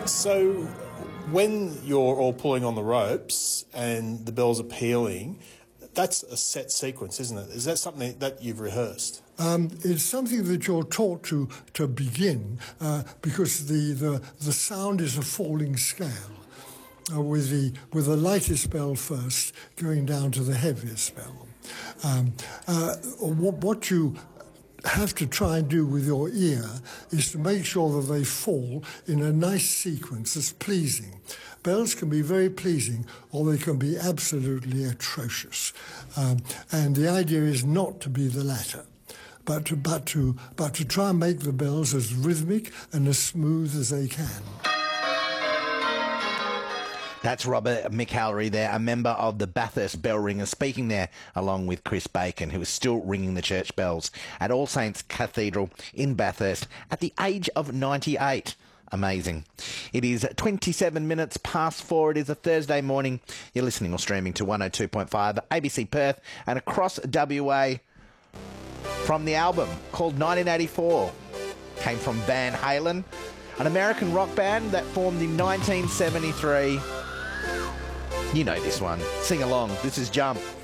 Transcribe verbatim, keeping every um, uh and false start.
So when you're all pulling on the ropes and the bells are pealing, that's a set sequence, isn't it? Is that something that you've rehearsed? Um, it's something that you're taught to to begin uh, because the, the the sound is a falling scale, uh, with the with the lightest bell first going down to the heaviest bell. Um, uh, what, what you have to try and do with your ear is to make sure that they fall in a nice sequence that's pleasing. Bells can be very pleasing or they can be absolutely atrocious. Um, and the idea is not to be the latter, but to, but, to, but to try and make the bells as rhythmic and as smooth as they can. That's Robert McAlary there, a member of the Bathurst Bell Ringers, speaking there along with Chris Bacon, who is still ringing the church bells at All Saints Cathedral in Bathurst at the age of ninety-eight. Amazing. It is twenty-seven minutes past four. It is a Thursday morning. You're listening or streaming to one oh two point five A B C Perth and across W A. From the album called nineteen eighty-four, came from Van Halen, an American rock band that formed in nineteen seventy-three. You know this one. Sing along. This is Jump.